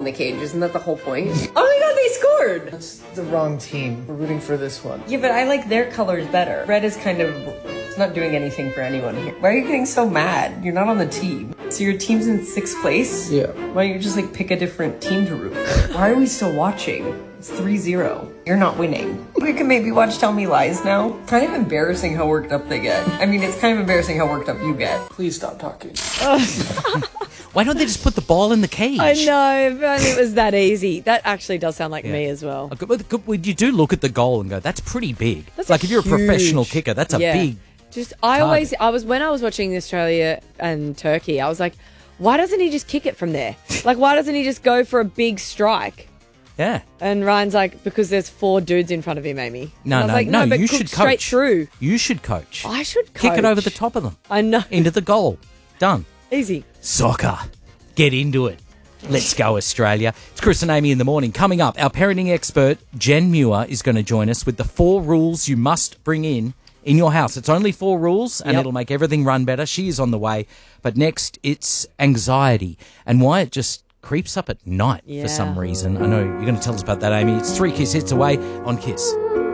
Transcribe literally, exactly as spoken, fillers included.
the cage. Isn't that the whole point? Oh my god, they scored! That's the wrong team. We're rooting for this one. Yeah, but I like their colors better. Red is kind of... It's not doing anything for anyone here. Why are you getting so mad? You're not on the team. So your team's in sixth place? Yeah. Why don't you just, like, pick a different team to root for? Why are we still watching? It's three zero. You're not winning. We can maybe watch Tell Me Lies now. Kind of embarrassing how worked up they get. I mean, it's kind of embarrassing how worked up you get. Please stop talking. Why don't they just put the ball in the cage? I know, if only it was that easy. That actually does sound like Yeah. me as well. Uh, but- but You do look at the goal and go, that's pretty big. That's like a if you're a huge- professional kicker, that's a yeah. big... Just I target. always I was when I was watching Australia and Turkey, I was like, why doesn't he just kick it from there? Like, why doesn't he just go for a big strike? Yeah. And Ryan's like, because there's four dudes in front of him, Amy. No, and I was no, like, no, no, but you cook should straight coach. through. You should coach. I should coach. Kick it over the top of them. I know. Into the goal. Done. Easy. Soccer. Get into it. Let's go, Australia. It's Chris and Amy in the morning. Coming up, our parenting expert, Jen Muir, is going to join us with the four rules you must bring in in your house. It's only four rules, and Yep. it'll make everything run better. She is on the way. But next, it's anxiety and why it just creeps up at night for some Yeah. reason. I know you're going to tell us about that, Amy. It's three Kiss Hits away on Kiss.